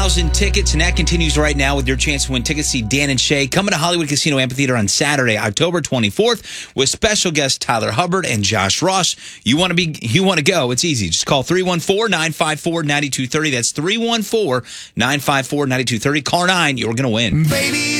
1,000 tickets, and that continues right now with your chance to win tickets. See Dan and Shay coming to Hollywood Casino Amphitheater on Saturday, October 24th, with special guests Tyler Hubbard and Josh Ross. You want to go? It's easy. Just call 314-954-9230. That's 314-954-9230. Car 9. You're going to win. Baby.